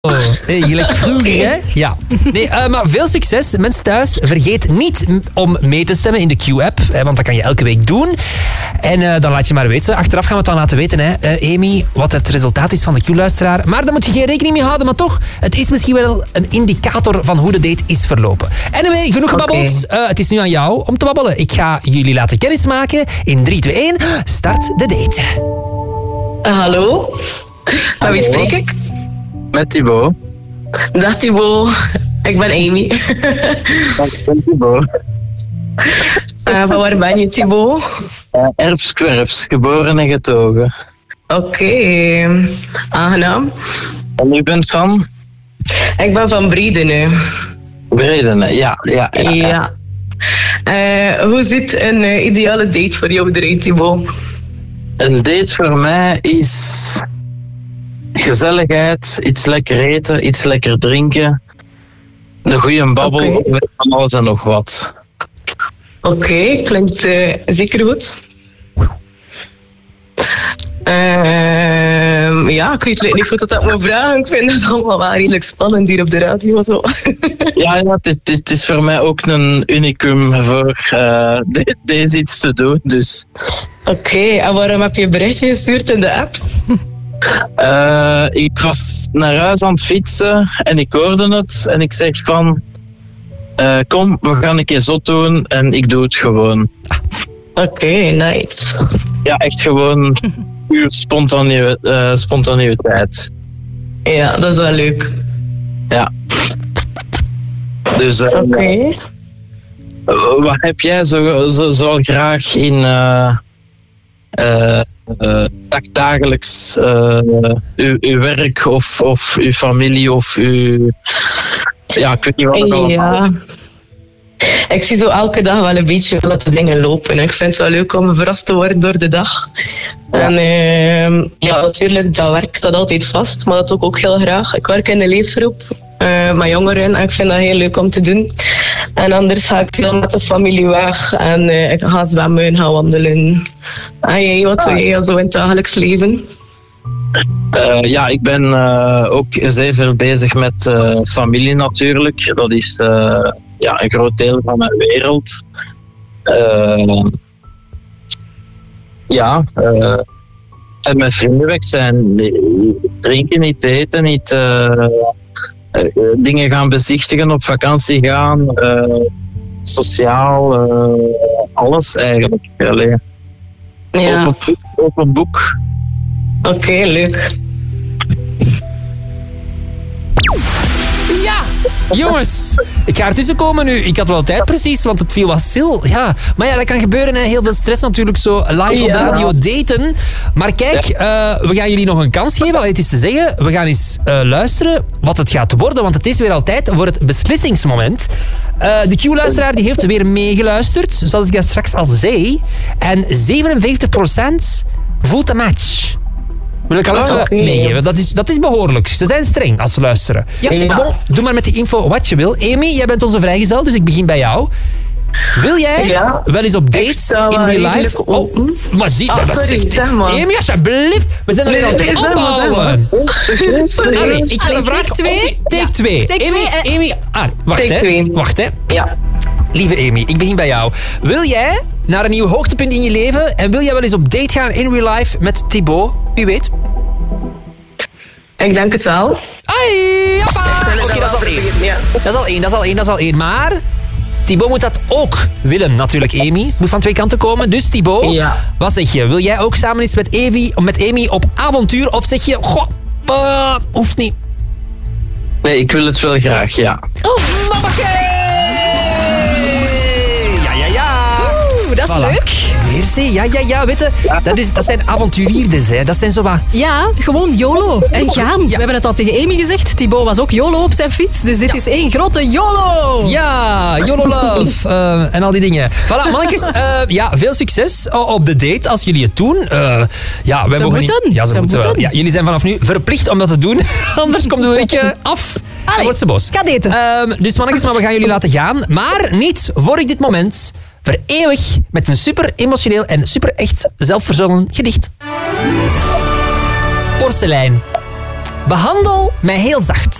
Gelijk vroeger, hè? Ja. Nee, maar veel succes. Mensen thuis, vergeet niet om mee te stemmen in de Q-app, want dat kan je elke week doen. En dan laat je maar weten. Achteraf gaan we het dan laten weten, hè, Amy, wat het resultaat is van de Q-luisteraar. Maar daar moet je geen rekening mee houden, maar toch, het is misschien wel een indicator van hoe de date is verlopen. Anyway, genoeg gebabbeld. Het is nu aan jou om te babbelen. Ik ga jullie laten kennismaken. In 3, 2, 1, start de date. Hallo, met wie spreek ik? Met Thibaut. Dag Thibaut, ik ben Amy. Ik ben Thibaut. Van waar ben je, Thibaut? Erfskwerps, geboren en getogen. Oké, aangenaam. En u bent van? Ik ben van Bredene. Bredene, ja. Hoe ziet een ideale date voor jou eruit, Thibaut? Een date voor mij is gezelligheid, iets lekker eten, iets lekker drinken, een goede babbel met van alles en nog wat. Oké, klinkt zeker goed. Ja, ik weet niet goed dat ik moet vragen. Ik vind het allemaal wel redelijk spannend hier op de radio. Zo. Ja, het is voor mij ook een unicum voor deze iets te doen. Dus. Oké, en waarom heb je een berichtje gestuurd in de app? Ik was naar huis aan het fietsen en ik hoorde het en ik zeg van kom, we gaan een keer zot doen en ik doe het gewoon. Oké, nice. Ja, echt gewoon puur spontaniteit. Ja, dat is wel leuk. Ja. Dus Oké. wat heb jij zo graag in dagelijks uw werk of uw familie of uw... Ja, ik weet niet wat het allemaal. Ja. Ik zie zo elke dag wel een beetje wat de dingen lopen. Ik vind het wel leuk om verrast te worden door de dag. Ja. En ja, natuurlijk, dat werk staat altijd vast, maar dat doe ik ook heel graag. Ik werk in een leefgroep met jongeren en ik vind dat heel leuk om te doen. En anders ga ik veel met de familie weg en ik ga zwemmen, ga wandelen. En jij, wat doe jij zo in het dagelijks leven? Ja, ik ben ook zeer veel bezig met familie natuurlijk. Dat is ja, een groot deel van mijn wereld. En met vrienden weg zijn. Drinken, niet eten, niet dingen gaan bezichtigen, op vakantie gaan. Sociaal, alles eigenlijk. Allee. Ja. Open boek. Oké, leuk. Ja, jongens. Ik ga ertussen komen nu. Ik had wel tijd precies, want het viel wat stil. Ja, maar ja, dat kan gebeuren. Hè. Heel veel stress natuurlijk, zo live op de radio daten. Maar kijk, we gaan jullie nog een kans geven. Allee, het is te zeggen, we gaan eens luisteren wat het gaat worden. Want het is weer al tijd voor het beslissingsmoment. De Q-luisteraar die heeft weer meegeluisterd, zoals ik dat straks al zei. En 57% voelt een match. Wil ik al even meegeven. Dat is behoorlijk. Ze zijn streng als ze luisteren. Ja. Maar bon, doe maar met die info wat je wil. Amy, jij bent onze vrijgezel, dus ik begin bij jou. Wil jij wel eens op dates in real life? Oh, maar zie dat zegt... Amy, alsjeblieft. We zijn er weer aan het opbouwen. Allee, ik ga een vraag... Take 2. Amy, wacht hè. Ja. Lieve Amy, ik begin bij jou. Wil jij naar een nieuw hoogtepunt in je leven en wil jij wel eens op date gaan in real life met Thibaut? Wie weet? Ik denk het wel. Ai, oké, dat is al één. Maar Thibaut moet dat ook willen, natuurlijk, Amy. Het moet van twee kanten komen. Dus Thibaut, wat zeg je? Wil jij ook samen eens met Amy op avontuur? Of zeg je, goh, hoeft niet? Nee, ik wil het wel graag, ja. Oh, mamakee! Dat is leuk. Merci. Ja, weet je, dat zijn avonturierders, hè. Dat zijn zo wat... Ja, gewoon YOLO en gaan. We hebben het al tegen Amy gezegd. Thibaut was ook YOLO op zijn fiets, dus dit is één grote YOLO. Ja, YOLO love en al die dingen. Voilà, mannetjes, veel succes op de date als jullie het doen. Ze moeten. Ja, jullie zijn vanaf nu verplicht om dat te doen. Anders komt Ulrike af en wordt ze boos. Ga daten. Dus mannetjes, maar we gaan jullie laten gaan. Maar niet voor ik dit moment vereeuwig met een super emotioneel en super echt zelfverzonnen gedicht. Porselein. Behandel mij heel zacht.